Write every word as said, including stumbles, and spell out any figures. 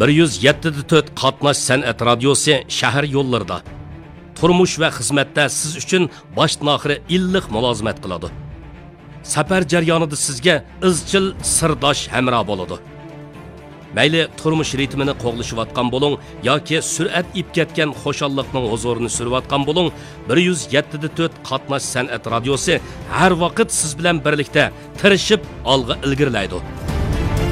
bir yuz yetti nuqta to'rt qatnash san'at radiosi shahar yo'llarida turmush va xizmatda siz uchun boshdan oxiri illiq mulozimat qiladi. Safar jarayonida sizga izchil sirdosh hamroh bo'ladi. Mayli turmush ritmini qo'g'lishayotgan bo'ling yoki sur'at ib ketgan xushalliqning huzurini surayotgan bo'ling, bir yuz yetti nuqta to'rt qatnash san'at radiosi har vaqt siz bilan birlikda tirishib olg'a ilgirlaydi.